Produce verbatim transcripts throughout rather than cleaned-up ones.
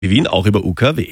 Wien auch über U K W.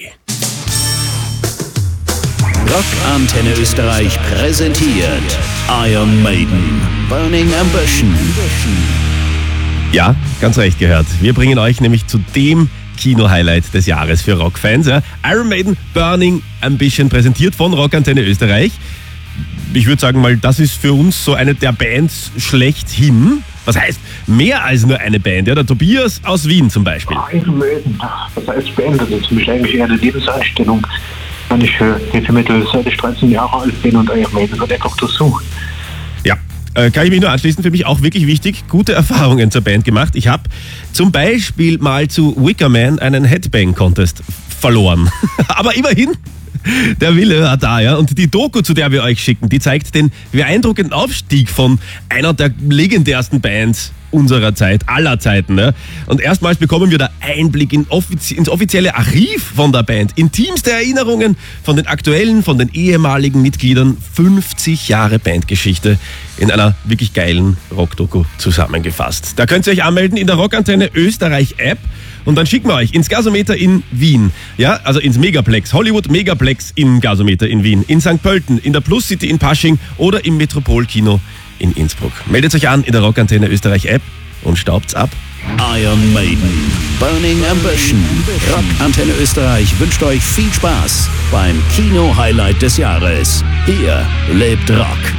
Rock Antenne Österreich präsentiert Iron Maiden, Burning Ambition. Ja, ganz recht gehört. Wir bringen euch nämlich zu dem Kino-Highlight des Jahres für Rockfans. Ja. Iron Maiden, Burning Ambition, präsentiert von Rock Antenne Österreich. Ich würde sagen mal, das ist für uns so eine der Bands schlechthin. Was heißt, mehr als nur eine Band. Ja, der Tobias aus Wien zum Beispiel. Iron Maiden, was heißt Band? Das ist für mich eigentlich eher eine Lebenseinstellung. Wenn ich für Heavy Metal seit ich dreizehn Jahre alt bin und Iron Maiden wird einfach dazu. Ja, äh, kann ich mich nur anschließen. Für mich auch wirklich wichtig. Gute Erfahrungen zur Band gemacht. Ich habe zum Beispiel mal zu Wicker Man einen Headbang-Contest verloren. Aber immerhin, der Wille war da, ja. Und die Doku, zu der wir euch schicken, die zeigt den beeindruckenden Aufstieg von einer der legendärsten Bands unserer Zeit, aller Zeiten. Ne? Und erstmals bekommen wir da Einblick in offizie- ins offizielle Archiv von der Band, intimste Erinnerungen von den aktuellen, von den ehemaligen Mitgliedern. fünfzig Jahre Bandgeschichte in einer wirklich geilen Rockdoku zusammengefasst. Da könnt ihr euch anmelden in der Rockantenne Österreich App. Und dann schicken wir euch ins Gasometer in Wien, ja, also ins Megaplex, Hollywood Megaplex im Gasometer in Wien, in Sankt Pölten, in der Plus City in Pasching oder im Metropolkino in Innsbruck. Meldet euch an in der Rockantenne Österreich App und staubt's ab. Iron Maiden, Burning Ambition. Rock Antenne Österreich wünscht euch viel Spaß beim Kino-Highlight des Jahres. Hier lebt Rock.